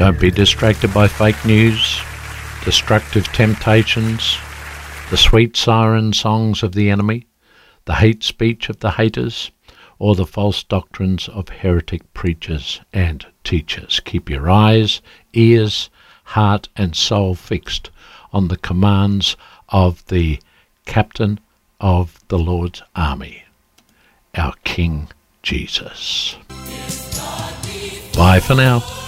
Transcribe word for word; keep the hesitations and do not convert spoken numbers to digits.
Don't be distracted by fake news, destructive temptations, the sweet siren songs of the enemy, the hate speech of the haters, or the false doctrines of heretic preachers and teachers. Keep your eyes, ears, heart and soul fixed on the commands of the Captain of the Lord's army, our King Jesus. Bye for now.